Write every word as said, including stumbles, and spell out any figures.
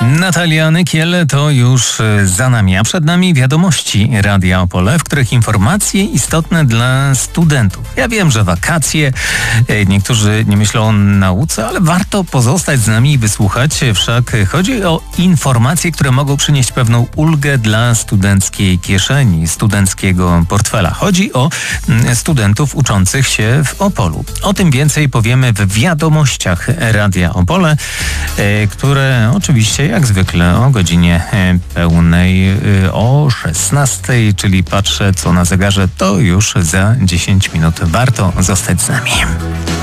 Natalia Nykiel to już za nami, a przed nami wiadomości Radia Opole, w których informacje istotne dla studentów. Ja wiem, że wakacje, niektórzy nie myślą o nauce, ale warto pozostać z nami i wysłuchać. Wszak chodzi o informacje, które mogą przynieść pewną ulgę dla studenckiej kieszeni, studenckiego portfela. Chodzi o studentów uczących się w Opolu. O tym więcej powiemy w wiadomościach Radia Opole, które oczywiście jak zwykle o godzinie pełnej o szesnastej, czyli patrzę co na zegarze, to już za dziesięć minut. Warto zostać z nami.